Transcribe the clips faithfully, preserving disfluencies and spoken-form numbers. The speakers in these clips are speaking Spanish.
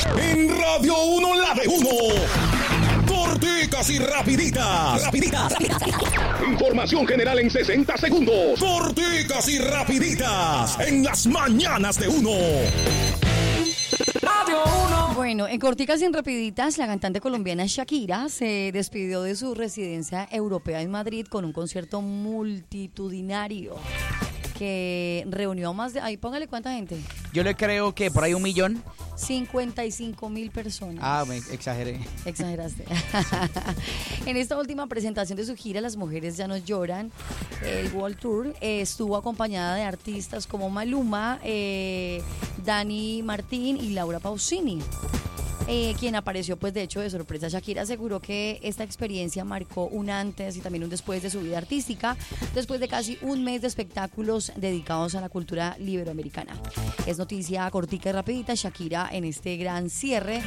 En Radio uno, la de uno. Corticas y rapiditas. Rapiditas. Información general en sesenta segundos. Corticas y rapiditas. En las mañanas de uno. Radio uno. Bueno, en Corticas y Rapiditas, la cantante colombiana Shakira se despidió de su residencia europea en Madrid con un concierto multitudinario que reunió más de... Ahí, póngale cuánta gente. Yo le creo que por ahí un millón. cincuenta y cinco mil personas. Ah, me exageré. Exageraste. En esta última presentación de su gira, Las Mujeres Ya No Lloran, el World Tour, eh, estuvo acompañada de artistas como Maluma, eh, Dani Martín y Laura Pausini. Eh, quien apareció pues de hecho de sorpresa. Shakira aseguró que esta experiencia marcó un antes y también un después de su vida artística, después de casi un mes de espectáculos dedicados a la cultura iberoamericana. Es noticia cortica y rapidita. Shakira en este gran cierre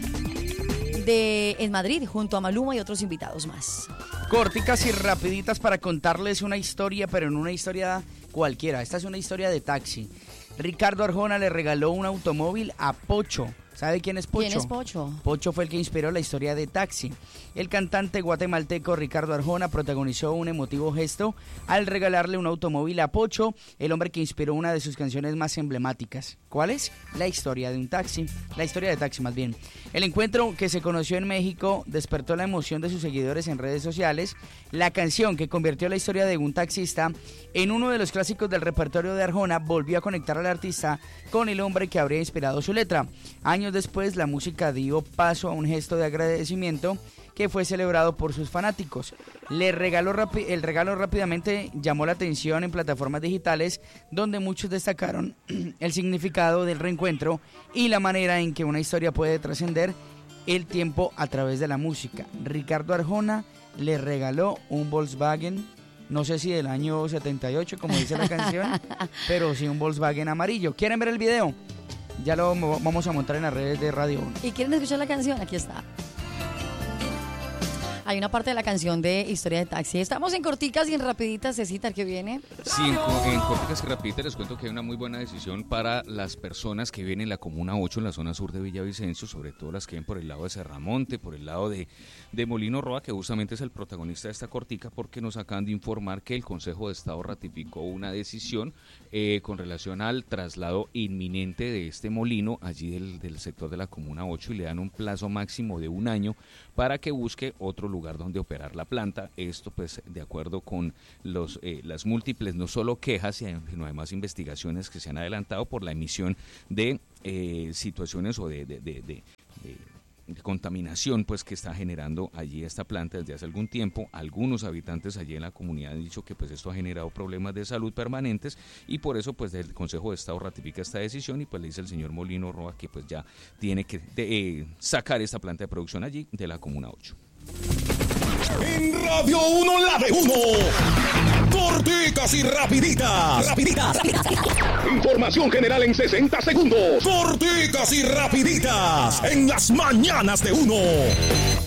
de en Madrid junto a Maluma y otros invitados más. Corticas y rapiditas para contarles una historia, pero en una historia cualquiera. Esta es una historia de taxi. Ricardo Arjona le regaló un automóvil a Pocho. ¿Sabe quién es Pocho? ¿Quién es Pocho? Pocho fue el que inspiró la historia de Taxi. El cantante guatemalteco Ricardo Arjona protagonizó un emotivo gesto al regalarle un automóvil a Pocho, el hombre que inspiró una de sus canciones más emblemáticas. ¿Cuál es? La historia de un taxi. La historia de Taxi, más bien. El encuentro, que se conoció en México, despertó la emoción de sus seguidores en redes sociales. La canción, que convirtió la historia de un taxista en uno de los clásicos del repertorio de Arjona, volvió a conectar al artista con el hombre que habría inspirado su letra. Años después, la música dio paso a un gesto de agradecimiento que fue celebrado por sus fanáticos. Le regaló rapi- el regalo rápidamente llamó la atención en plataformas digitales, donde muchos destacaron el significado del reencuentro y la manera en que una historia puede trascender el tiempo a través de la música. Ricardo Arjona le regaló un Volkswagen, no sé si del año setenta y ocho, como dice la canción, pero sí un Volkswagen amarillo. ¿Quieren ver el video? Ya lo vamos a montar en las redes de Radio uno. ¿Y quieren escuchar la canción? Aquí está. Hay una parte de la canción de Historia de Taxi. Estamos en Corticas y en Rapiditas, Cecita, ¿qué viene? Sí, en, en Corticas y Rapiditas les cuento que hay una muy buena decisión para las personas que viven en la Comuna ocho, en la zona sur de Villavicencio, sobre todo las que ven por el lado de Serramonte, por el lado de, de Molino Roa, que justamente es el protagonista de esta cortica, porque nos acaban de informar que el Consejo de Estado ratificó una decisión eh, con relación al traslado inminente de este molino allí del, del sector de la Comuna ocho, y le dan un plazo máximo de un año para que busque otro lugar donde operar la planta. Esto pues de acuerdo con los eh, las múltiples no solo quejas, sino además investigaciones que se han adelantado por la emisión de eh, situaciones o de, de, de, de, de de contaminación pues que está generando allí esta planta desde hace algún tiempo. Algunos habitantes allí en la comunidad han dicho que pues esto ha generado problemas de salud permanentes, y por eso pues el Consejo de Estado ratifica esta decisión, y pues le dice el señor Molino Roa que pues ya tiene que de, eh, sacar esta planta de producción allí de la Comuna ocho. En Radio uno, la de uno. Corticas y rapiditas. Rapiditas. Información general en sesenta segundos. Corticas y rapiditas. En las mañanas de uno.